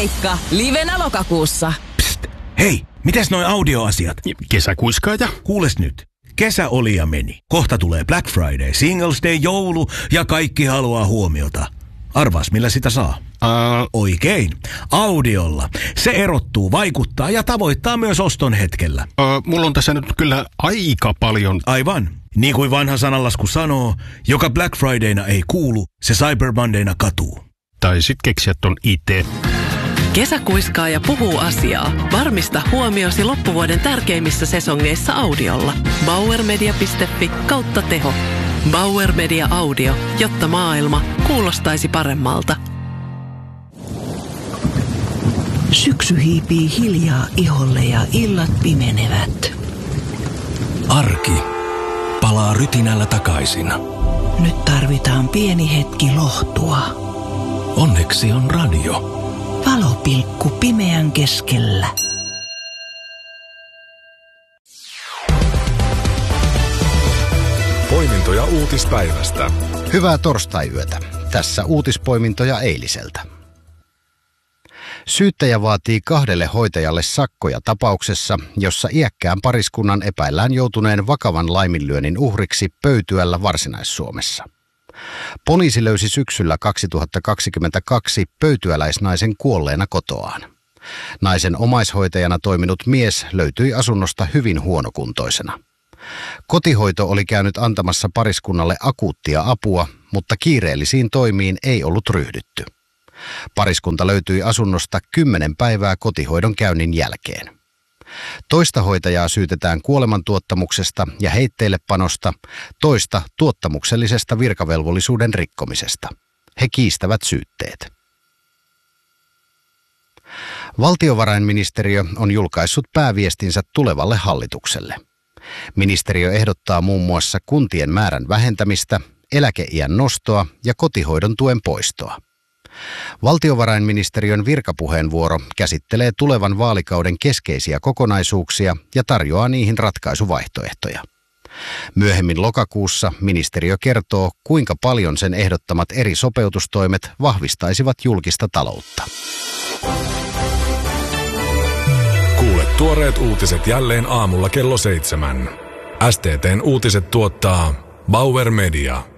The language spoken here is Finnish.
Keikka livenä lokakuussa. Psst, hei, mitäs noi audioasiat? Kesäkuiskaaja. Kuules nyt. Kesä oli ja meni. Kohta tulee Black Friday, Singles Day, joulu ja kaikki haluaa huomiota. Arvaas, millä sitä saa? Oikein. Audiolla. Se erottuu, vaikuttaa ja tavoittaa myös oston hetkellä. Mulla on tässä nyt kyllä aika paljon. Aivan. Niin kuin vanha sananlasku sanoo, joka Black Fridayna ei kuulu, se Cyber Mondayna katuu. Tai sit keksiä ton itse. Kesäkuiskaaja puhuu asiaa. Varmista huomiosi loppuvuoden tärkeimmissä sesongeissa audiolla. Bauermedia.fi/teho. Bauer Media Audio, jotta maailma kuulostaisi paremmalta. Syksy hiipii hiljaa iholle ja illat pimenevät. Arki palaa rytinällä takaisin. Nyt tarvitaan pieni hetki lohtua. Onneksi on radio. Valopilkku pimeän keskellä. Poimintoja uutispäivästä. Hyvää torstaiyötä. Tässä uutispoimintoja eiliseltä. Syyttäjä vaatii 2 hoitajalle sakkoja tapauksessa, jossa iäkkään pariskunnan epäillään joutuneen vakavan laiminlyönnin uhriksi Pöytyällä Varsinais-Suomessa. Poliisi löysi syksyllä 2022 pöytyäläisnaisen kuolleena kotoaan. Naisen omaishoitajana toiminut mies löytyi asunnosta hyvin huonokuntoisena. Kotihoito oli käynyt antamassa pariskunnalle akuuttia apua, mutta kiireellisiin toimiin ei ollut ryhdytty. Pariskunta löytyi asunnosta 10 päivää kotihoidon käynnin jälkeen. Toista hoitajaa syytetään kuolemantuottamuksesta ja heitteillepanosta, toista tuottamuksellisesta virkavelvollisuuden rikkomisesta. He kiistävät syytteet. Valtiovarainministeriö on julkaissut pääviestinsä tulevalle hallitukselle. Ministeriö ehdottaa muun muassa kuntien määrän vähentämistä, eläkeiän nostoa ja kotihoidon tuen poistoa. Valtiovarainministeriön virkapuheenvuoro käsittelee tulevan vaalikauden keskeisiä kokonaisuuksia ja tarjoaa niihin ratkaisuvaihtoehtoja. Myöhemmin lokakuussa ministeriö kertoo, kuinka paljon sen ehdottamat eri sopeutustoimet vahvistaisivat julkista taloutta. Kuule tuoreet uutiset jälleen aamulla kello 7. STT:n uutiset tuottaa Bauer Media.